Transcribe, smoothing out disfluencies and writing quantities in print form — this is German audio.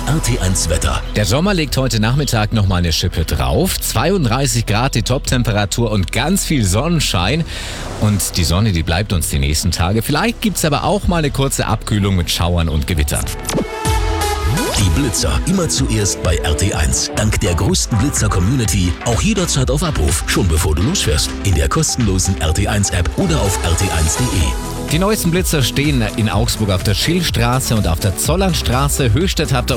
Das RT1 Wetter. Der Sommer legt heute Nachmittag nochmal eine Schippe drauf. 32 Grad die Toptemperatur und ganz viel Sonnenschein. Und die Sonne, die bleibt uns die nächsten Tage. Vielleicht gibt's aber auch mal eine kurze Abkühlung mit Schauern und Gewittern. Die Blitzer immer zuerst bei RT1. Dank der größten Blitzer-Community auch jederzeit auf Abruf, schon bevor du losfährst. In der kostenlosen RT1-App oder auf rt1.de. Die neuesten Blitzer stehen in Augsburg auf der Schillstraße und auf der Zollernstraße. Höchstadt habt ihr